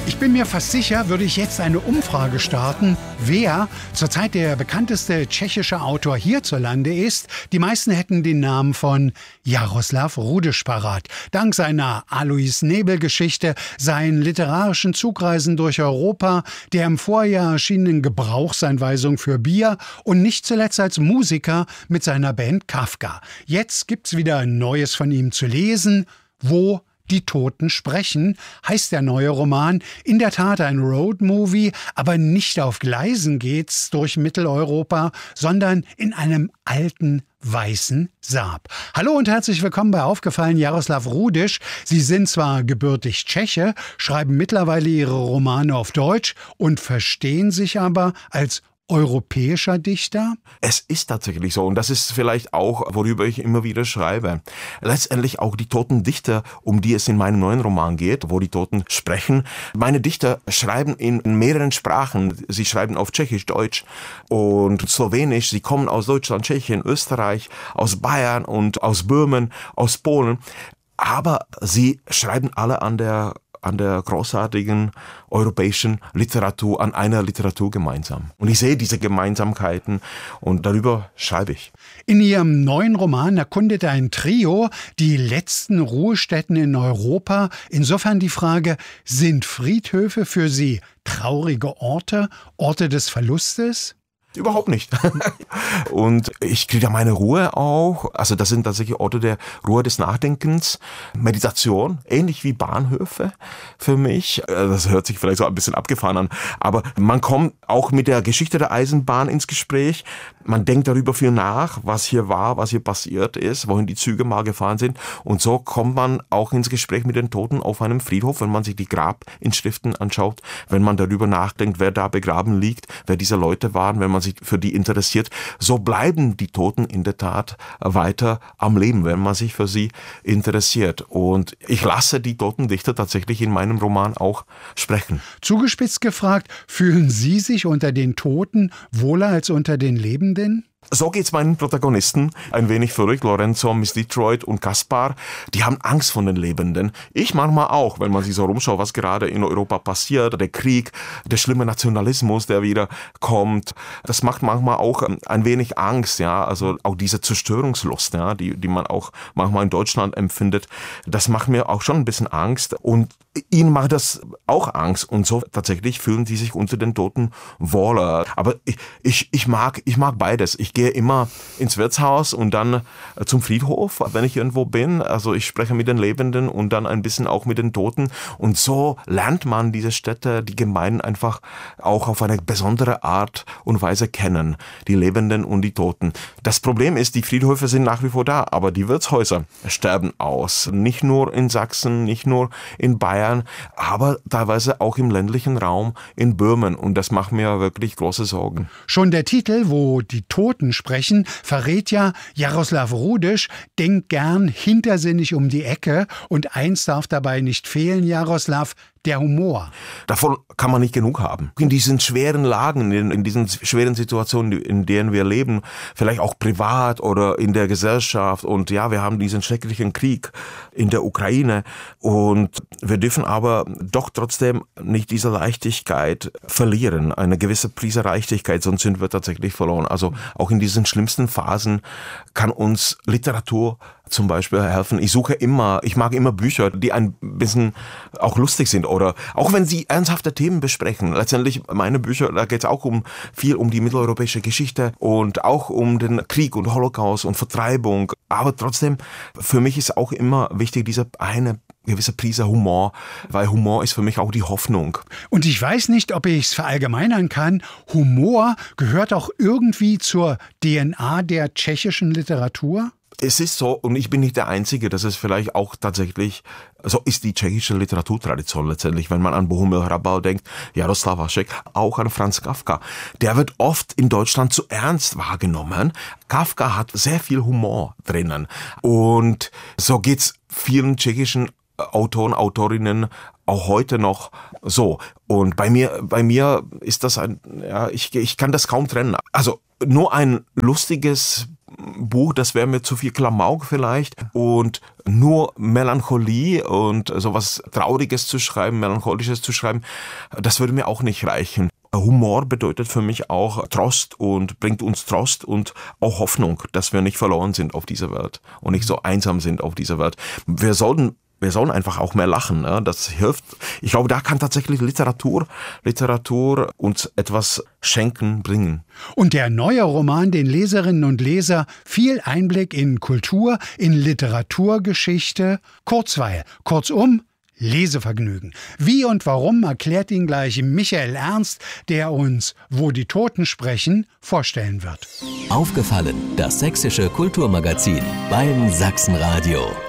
Ich bin mir fast sicher, würde ich jetzt eine Umfrage starten, wer zurzeit der bekannteste tschechische Autor hierzulande ist. Die meisten hätten den Namen von Jaroslav Rudiš parat. Dank seiner Alois Nebel-Geschichte, seinen literarischen Zugreisen durch Europa, der im Vorjahr erschienenen Gebrauchsanweisung für Bier und nicht zuletzt als Musiker mit seiner Band Kafka. Jetzt gibt's wieder Neues von ihm zu lesen. Wo die Toten sprechen, heißt der neue Roman. In der Tat ein Roadmovie, aber nicht auf Gleisen geht's durch Mitteleuropa, sondern in einem alten weißen Saab. Hallo und herzlich willkommen bei Aufgefallen, Jaroslav Rudiš. Sie sind zwar gebürtig Tscheche, schreiben mittlerweile ihre Romane auf Deutsch und verstehen sich aber als europäischer Dichter? Es ist tatsächlich so und das ist vielleicht auch, worüber ich immer wieder schreibe. Letztendlich auch die toten Dichter, um die es in meinem neuen Roman geht, wo die Toten sprechen. Meine Dichter schreiben in mehreren Sprachen. Sie schreiben auf Tschechisch, Deutsch und Slowenisch. Sie kommen aus Deutschland, Tschechien, Österreich, aus Bayern und aus Böhmen, aus Polen. Aber sie schreiben alle an der großartigen europäischen Literatur, an einer Literatur gemeinsam. Und ich sehe diese Gemeinsamkeiten und darüber schreibe ich. In Ihrem neuen Roman erkundet ein Trio die letzten Ruhestätten in Europa. Insofern die Frage, sind Friedhöfe für Sie traurige Orte, Orte des Verlustes? Überhaupt nicht. Und ich kriege da meine Ruhe auch. Also das sind tatsächlich Orte der Ruhe des Nachdenkens, Meditation, ähnlich wie Bahnhöfe für mich. Das hört sich vielleicht so ein bisschen abgefahren an, aber man kommt auch mit der Geschichte der Eisenbahn ins Gespräch. Man denkt darüber viel nach, was hier war, was hier passiert ist, wohin die Züge mal gefahren sind. Und so kommt man auch ins Gespräch mit den Toten auf einem Friedhof, wenn man sich die Grabinschriften anschaut, wenn man darüber nachdenkt, wer da begraben liegt, wer diese Leute waren, wenn man sich für die interessiert. So bleiben die Toten in der Tat weiter am Leben, wenn man sich für sie interessiert. Und ich lasse die toten Dichter tatsächlich in meinem Roman auch sprechen. Zugespitzt gefragt, fühlen Sie sich unter den Toten wohler als unter den Lebenden? So geht's meinen Protagonisten. Ein wenig verrückt. Lorenzo, Miss Detroit und Kaspar. Die haben Angst vor den Lebenden. Ich manchmal auch, wenn man sich so rumschaut, was gerade in Europa passiert. Der Krieg, der schlimme Nationalismus, der wieder kommt. Das macht manchmal auch ein wenig Angst, ja. Also auch diese Zerstörungslust, ja, die man auch manchmal in Deutschland empfindet. Das macht mir auch schon ein bisschen Angst. Und ihnen macht das auch Angst. Und so tatsächlich fühlen die sich unter den Toten wohler. Aber ich mag beides. Ich gehe immer ins Wirtshaus und dann zum Friedhof, wenn ich irgendwo bin. Also ich spreche mit den Lebenden und dann ein bisschen auch mit den Toten. Und so lernt man diese Städte, die Gemeinden einfach auch auf eine besondere Art und Weise kennen. Die Lebenden und die Toten. Das Problem ist, die Friedhöfe sind nach wie vor da, aber die Wirtshäuser sterben aus. Nicht nur in Sachsen, nicht nur in Bayern, aber teilweise auch im ländlichen Raum in Böhmen. Und das macht mir wirklich große Sorgen. Schon der Titel, wo die Toten sprechen, verrät ja, Jaroslav Rudiš denkt gern hintersinnig um die Ecke und eins darf dabei nicht fehlen, Jaroslav, der Humor. Davon kann man nicht genug haben. In diesen schweren Lagen, in diesen schweren Situationen, in denen wir leben, vielleicht auch privat oder in der Gesellschaft. Und ja, wir haben diesen schrecklichen Krieg in der Ukraine. Und wir dürfen aber doch trotzdem nicht diese Leichtigkeit verlieren. Eine gewisse Prise Leichtigkeit, sonst sind wir tatsächlich verloren. Also auch in diesen schlimmsten Phasen kann uns Literatur zum Beispiel helfen. Ich mag immer Bücher, die ein bisschen auch lustig sind oder auch wenn sie ernsthafte Themen besprechen. Letztendlich meine Bücher, da geht es auch viel um die mitteleuropäische Geschichte und auch um den Krieg und Holocaust und Vertreibung. Aber trotzdem, für mich ist auch immer wichtig, diese eine gewisse Prise Humor, weil Humor ist für mich auch die Hoffnung. Und ich weiß nicht, ob ich es verallgemeinern kann, Humor gehört auch irgendwie zur DNA der tschechischen Literatur? Es ist so, und ich bin nicht der Einzige, dass es vielleicht auch tatsächlich, so ist die tschechische Literaturtradition letztendlich, wenn man an Bohumil Hrabal denkt, Jaroslav Hašek, auch an Franz Kafka. Der wird oft in Deutschland zu ernst wahrgenommen. Kafka hat sehr viel Humor drinnen. Und so geht's vielen tschechischen Autoren, Autorinnen auch heute noch so. Und bei mir ist das ich kann das kaum trennen. Also nur ein lustiges Buch, das wäre mir zu viel Klamauk vielleicht und nur Melancholie und sowas Trauriges zu schreiben, Melancholisches zu schreiben, das würde mir auch nicht reichen. Humor bedeutet für mich auch Trost und bringt uns Trost und auch Hoffnung, dass wir nicht verloren sind auf dieser Welt und nicht so einsam sind auf dieser Welt. Wir sollen einfach auch mehr lachen. Ne? Das hilft. Ich glaube, da kann tatsächlich Literatur uns etwas schenken, bringen. Und der neue Roman den Leserinnen und Leser viel Einblick in Kultur, in Literaturgeschichte, Kurzweil, kurzum Lesevergnügen. Wie und warum erklärt ihn gleich Michael Ernst, der uns Wo die Toten sprechen vorstellen wird. Aufgefallen, das sächsische Kulturmagazin beim Sachsenradio.